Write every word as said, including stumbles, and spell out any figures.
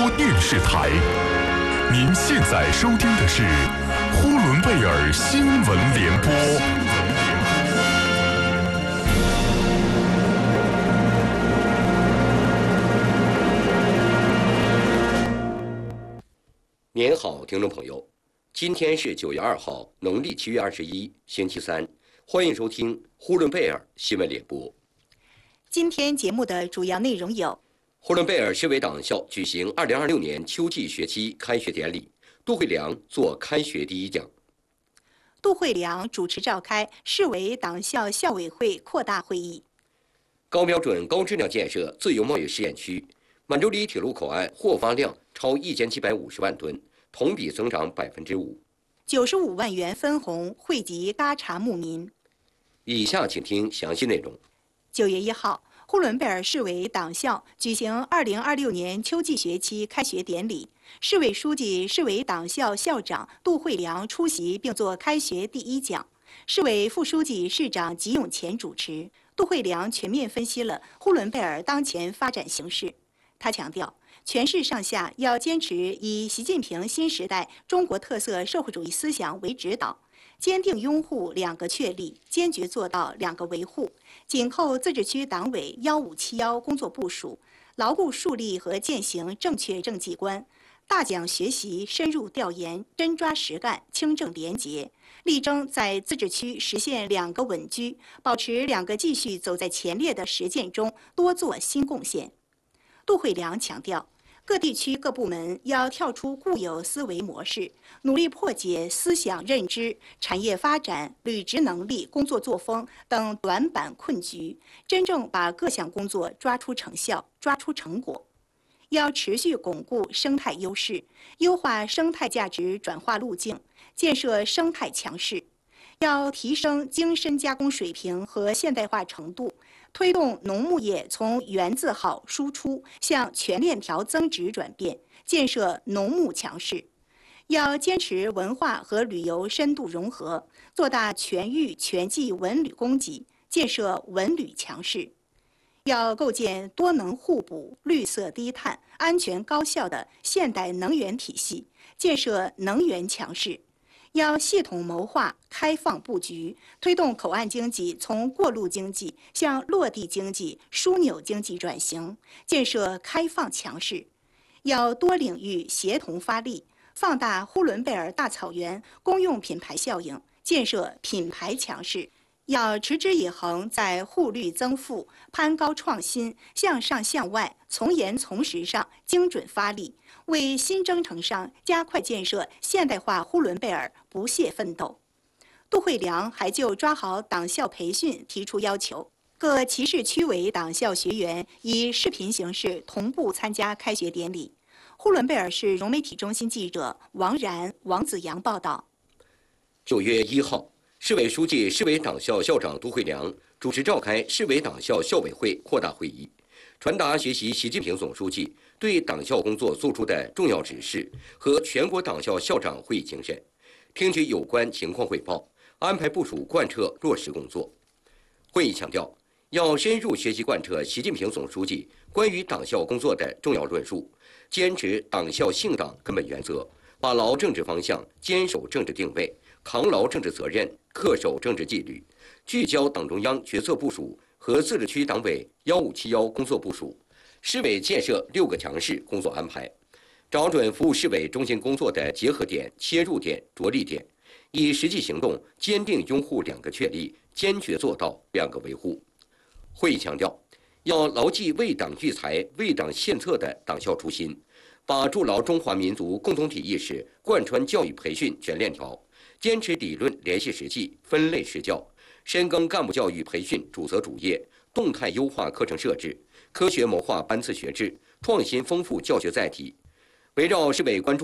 电视台。您现在收听的是呼伦贝尔新闻联播。 您好，听众朋友，今天是九月二号，农历七月二十一，星期三，欢迎收听呼伦贝尔新闻联播。 今天节目的主要内容有： 呼伦贝尔市委党校举行二零二六年秋季学期开学典礼，杜慧良做开学第一讲。 杜慧良主持召开市委党校校委会扩大会议。 高标准高质量建设自由贸易试验区，满洲里铁路口岸货发量超一千七百五十万吨，同比增长百分之五。 九十五万元分红惠及嘎查牧民。 以下请听详细内容。 九月一号，呼伦贝尔市委党校举行二零二六年秋季学期开学典礼，市委书记、市委党校校长杜慧良出席并作开学第一讲，市委副书记、市长吉永前主持。杜慧良全面分析了呼伦贝尔当前发展形势。他强调，全市上下要坚持以习近平新时代中国特色社会主义思想为指导，坚定拥护两个确立，坚决做到两个维护，紧扣自治区党委幺五七幺工作部署，牢固树立和践行正确政绩观，大讲学习，深入调研，真抓实干，清正廉洁，力争在自治区实现两个稳居，保持两个继续走在前列的实践中多做新贡献。杜慧良强调，各地区各部门要跳出固有思维模式，努力破解思想认知、产业发展、履职能力、工作作风等短板困局，真正把各项工作抓出成效、抓出成果。要持续巩固生态优势，优化生态价值转化路径，建设生态强势。要提升精深加工水平和现代化程度，推动农牧业从原字号输出向全链条增值转变，建设农牧强势。要坚持文化和旅游深度融合，做大全域全季文旅供给，建设文旅强势。要构建多能互补、绿色低碳、安全高效的现代能源体系，建设能源强势。要系统谋划开放布局，推动口岸经济从过路经济向落地经济、枢纽经济转型，建设开放强势。要多领域协同发力，放大呼伦贝尔大草原公用品牌效应，建设品牌强势。要持之以恒在互绿增富、攀高创新、向上向外、从严从实上精准发力，为新征程上加快建设现代化呼伦贝尔不懈奋斗。杜慧良还就抓好党校培训提出要求，各旗市区委党校学员以视频形式同步参加开学典礼。呼伦贝尔市融媒体中心记者王然、王子阳报道。 九月一号，市委书记、市委党校校长杜慧良主持召开市委党校校委会扩大会议，传达学习习近平总书记对党校工作作出的重要指示和全国党校校长会议精神，听取有关情况汇报，安排部署贯彻落实工作。会议强调，要深入学习贯彻习近平总书记关于党校工作的重要论述，坚持党校信党根本原则，把牢政治方向，坚守政治定位，扛牢政治责任，恪守政治纪律，聚焦党中央决策部署和自治区党委幺五七幺工作部署，市委建设六个强势工作安排，找准服务市委中心工作的结合点、切入点、着力点，以实际行动坚定拥护两个确立，坚决做到两个维护。会议强调，要牢记为党聚财、为党献策的党校初心，把筑牢中华民族共同体意识贯穿教育培训全链条，坚持理论联系实际、分类施教，深耕干部教育培训主责主业，动态优化课程设置，科学谋划班次学制，创新丰富教学载体。围绕市委关注